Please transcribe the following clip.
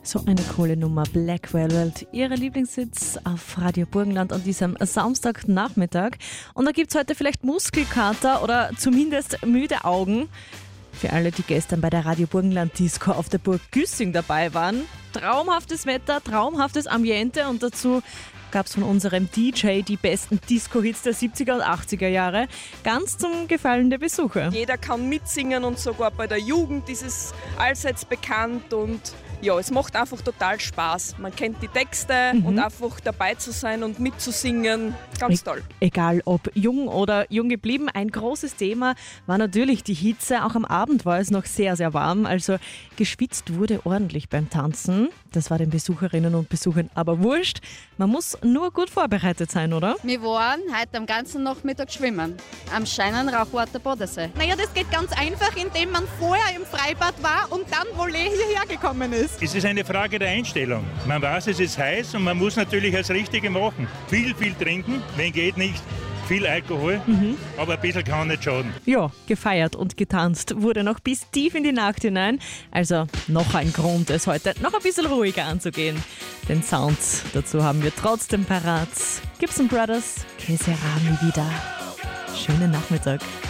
So eine coole Nummer, Black Velvet, ihre Lieblingssitz auf Radio Burgenland an diesem Samstagnachmittag. Und da gibt es heute vielleicht Muskelkater oder zumindest müde Augen. Für alle, die gestern bei der Radio Burgenland Disco auf der Burg Güssing dabei waren. Traumhaftes Wetter, traumhaftes Ambiente und dazu gab es von unserem DJ die besten Disco-Hits der 70er und 80er Jahre. Ganz zum Gefallen der Besucher. Jeder kann mitsingen und sogar bei der Jugend ist es allseits bekannt und ja, es macht einfach total Spaß. Man kennt die Texte und einfach dabei zu sein und mitzusingen, ganz toll. Egal ob jung oder jung geblieben, ein großes Thema war natürlich die Hitze. Auch am Abend war es noch sehr, sehr warm, also geschwitzt wurde ordentlich beim Tanzen. Das war den Besucherinnen und Besuchern aber wurscht. Man muss nur gut vorbereitet sein, oder? Wir waren heute am ganzen Nachmittag schwimmen, am scheinen Rauchwater Bodensee. Naja, das geht ganz einfach, indem man vorher im Freibad war und dann wohl hierher gekommen ist. Es ist eine Frage der Einstellung. Man weiß, es ist heiß und man muss natürlich das Richtige machen. Viel trinken, wenn geht nicht. Viel Alkohol, aber ein bisschen kann nicht schaden. Ja, gefeiert und getanzt wurde noch bis tief in die Nacht hinein. Also noch ein Grund, es heute noch ein bisschen ruhiger anzugehen. Den Sound dazu haben wir trotzdem parat. Gibson Brothers, Que Sera Mi Vida. Schönen Nachmittag.